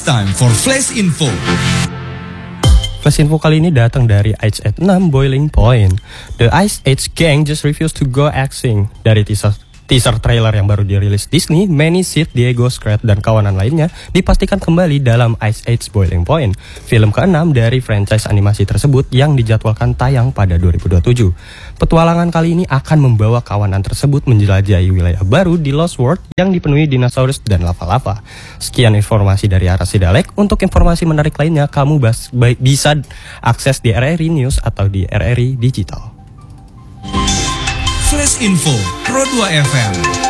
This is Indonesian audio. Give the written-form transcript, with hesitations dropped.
time for Flash Info. Flash Info kali ini datang dari Ice Age 6 Boiling Point. The Ice Age Gang just refused to go extinct. Dari teaser trailer yang baru dirilis Disney, Manny, Sid, Diego, Scrat, dan kawanan lainnya dipastikan kembali dalam Ice Age Boiling Point, film ke-6 dari franchise animasi tersebut yang dijadwalkan tayang pada 2027. Petualangan kali ini akan membawa kawanan tersebut menjelajahi wilayah baru di Lost World yang dipenuhi dinosaurus dan lava-lava. Sekian informasi dari Arasi Dalek. Untuk informasi menarik lainnya, kamu bisa akses di RRI News atau di RRI Digital. Flash Info Pro 2 FM.